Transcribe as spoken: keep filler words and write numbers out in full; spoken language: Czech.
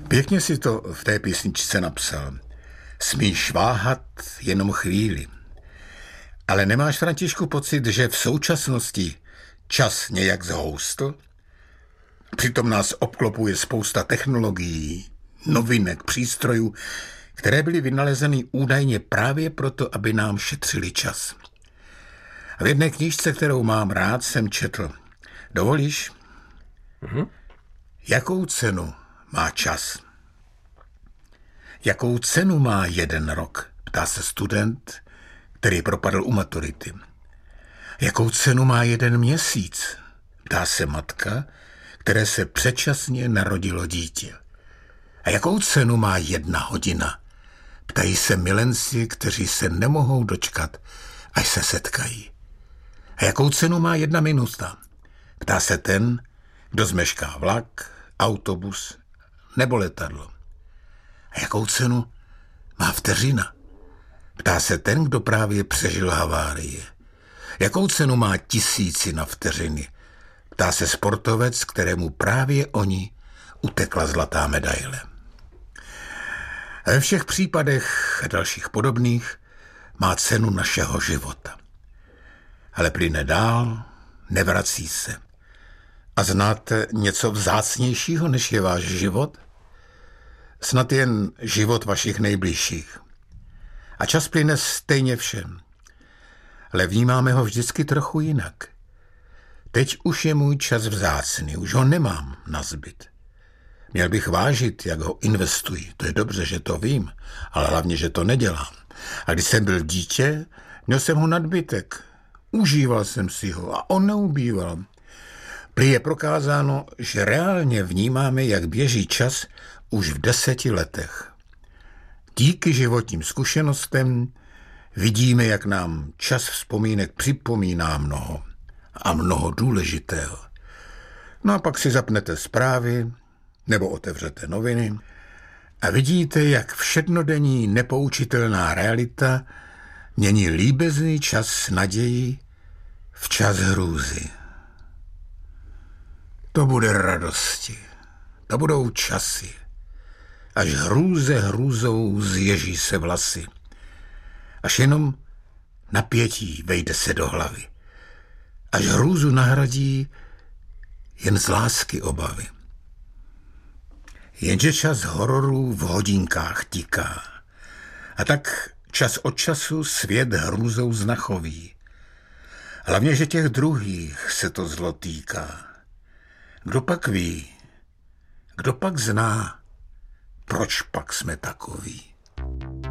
Pěkně si to v té písničce napsal. Smíš váhat jenom chvíli. Ale nemáš, Františku, pocit, že v současnosti čas nějak zhoustl? Přitom nás obklopuje spousta technologií, novinek, přístrojů, které byly vynalezeny údajně právě proto, aby nám šetřili čas. A v jedné knížce, kterou mám rád, jsem četl. Dovolíš? Mhm. Jakou cenu má čas? Jakou cenu má jeden rok? Ptá se student, který propadl u maturity. Jakou cenu má jeden měsíc? Ptá se matka, které se předčasně narodilo dítě. A jakou cenu má jedna hodina? Ptají se milenci, kteří se nemohou dočkat, až se setkají. A jakou cenu má jedna minuta? Ptá se ten, kdo zmešká vlak, autobus nebo letadlo. A jakou cenu má vteřina? Ptá se ten, kdo právě přežil havárii. Jakou cenu má tisícina vteřiny? Ptá se sportovec, kterému právě oni utekla zlatá medaile. A ve všech případech a dalších podobných má cenu našeho života. Ale plyne dál, nevrací se. A znáte něco vzácnějšího, než je váš život? Snad jen život vašich nejbližších. A čas plyne stejně všem. Ale vnímáme ho vždycky trochu jinak. Teď už je můj čas vzácný, už ho nemám nazbyt. Měl bych vážit, jak ho investuji. To je dobře, že to vím, ale hlavně, že to nedělám. A když jsem byl dítě, měl jsem ho nadbytek. Užíval jsem si ho a on neubýval. Prý je prokázáno, že reálně vnímáme, jak běží čas už v deseti letech. Díky životním zkušenostem vidíme, jak nám čas vzpomínek připomíná mnoho a mnoho důležitého. No a pak si zapnete zprávy nebo otevřete noviny a vidíte, jak všednodenní nepoučitelná realita mění líbezný čas naději v čas hrůzy. To bude radosti, to budou časy, až hrůze hrůzou zježí se vlasy, až jenom napětí vejde se do hlavy, až hrůzu nahradí jen z lásky obavy. Jenže čas hororů v hodinkách tiká a tak čas od času svět hrůzou znachoví. Hlavně, že těch druhých se to zlo týká. Kdo pak ví, kdo pak zná, proč pak jsme takoví?